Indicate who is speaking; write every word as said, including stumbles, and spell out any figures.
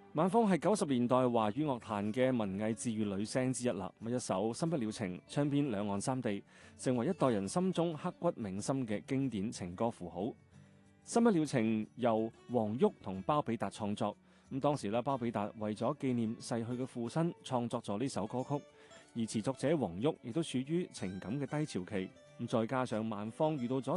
Speaker 1: 晚芳係九十年代華語樂壇嘅文藝治癒女聲之一啦。咁一首《新不了情》唱遍兩岸三地，成為一代人心中刻骨銘心嘅經典情歌符號。《新不了情》由黃郁同包比達創作，咁當時咧包比達為咗紀念逝去嘅父親，創作咗呢首歌曲，而詞作者黃郁亦都處於情感嘅低潮期，咁再加上晚芳遇到咗